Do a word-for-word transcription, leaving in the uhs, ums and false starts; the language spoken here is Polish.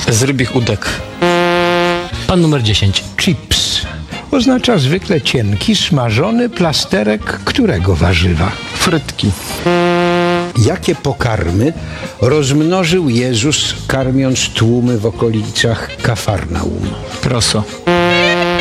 Z rybich udek. Pan numer dziesięć. Chips oznacza zwykle cienki, smażony plasterek którego warzywa? Frytki. Jakie pokarmy rozmnożył Jezus, karmiąc tłumy w okolicach Kafarnaum? Proso.